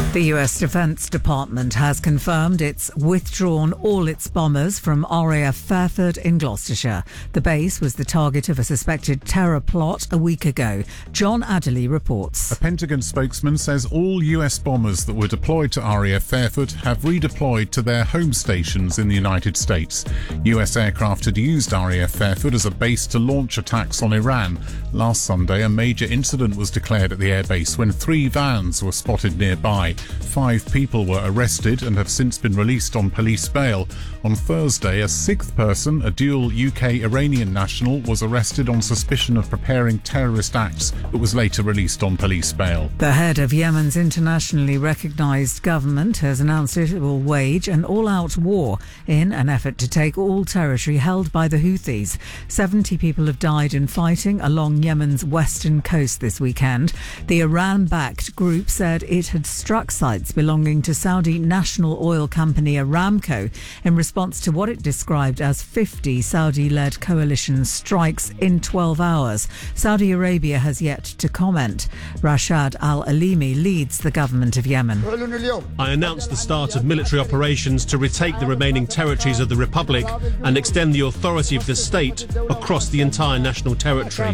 The US Defense Department has confirmed it's withdrawn all its bombers from RAF Fairford in Gloucestershire. The base was the target of a suspected terror plot a week ago. John Adderley reports. A Pentagon spokesman says all US bombers that were deployed to RAF Fairford have redeployed to their home stations in the United States. US aircraft had used RAF Fairford as a base to launch attacks on Iran. Last Sunday, a major incident was declared at the airbase when 3 vans were spotted nearby. 5 people were arrested and have since been released on police bail. On Thursday, a 6th person, a dual UK-Iranian national, was arrested on suspicion of preparing terrorist acts but was later released on police bail. The head of Yemen's internationally recognised government has announced it will wage an all-out war in an effort to take all territory held by the Houthis. 70 people have died in fighting along Yemen's western coast this weekend. The Iran-backed group said it had struck sites belonging to Saudi national oil company Aramco in response to what it described as 50 Saudi-led coalition strikes in 12 hours. Saudi Arabia has yet to comment. Rashad Al-Alimi leads the government of Yemen. I announced the start of military operations to retake the remaining territories of the Republic and extend the authority of the state across the entire national territory.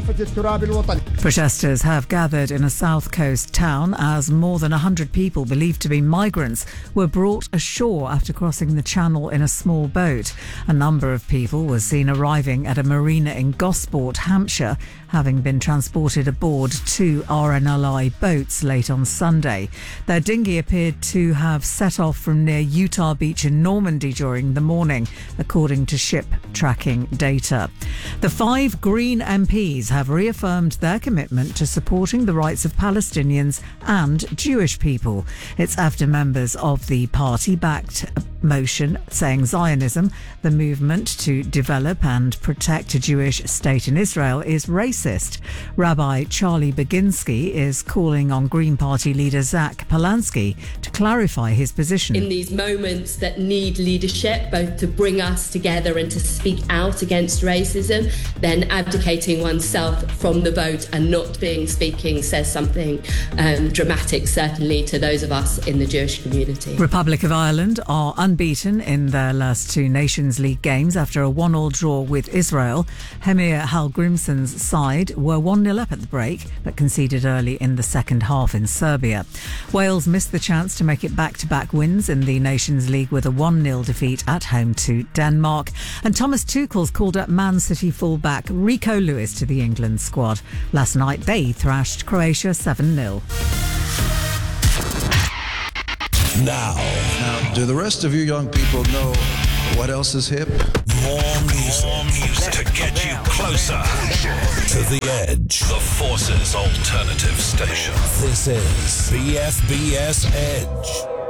Protesters have gathered in a south coast town as more than 100 people believed to be migrants were brought ashore after crossing the channel in a small boat. A number of people were seen arriving at a marina in Gosport, Hampshire, having been transported aboard 2 RNLI boats late on Sunday. Their dinghy appeared to have set off from near Utah Beach in Normandy during the morning, according to ship tracking data. The 5 Green MPs have reaffirmed their commitment to supporting the rights of Palestinians and Jewish people. It's after members of the party backed motion saying Zionism, the movement to develop and protect a Jewish state in Israel, is racist. Rabbi Charlie Baginski is calling on Green Party leader Zach Polanski to clarify his position. In these moments that need leadership, both to bring us together and to speak out against racism, then abdicating oneself from the vote and not speaking says something dramatic, certainly to those of us in the Jewish community. Republic of Ireland are unbeaten in their last 2 Nations League games after a 1-1 draw with Israel. Hemir Hallgrimsson's side were 1-0 up at the break but conceded early in the second half in Serbia. Wales missed the chance to make it back-to-back wins in the Nations League with a 1-0 defeat at home to Denmark. And Thomas Tuchel's called up Man City fullback Rico Lewis to the England squad. Last night they thrashed Croatia 7-0. Now, do the rest of you young people know what else is hip? More music to get you closer to the edge. The Forces Alternative Station. This is BFBS Edge.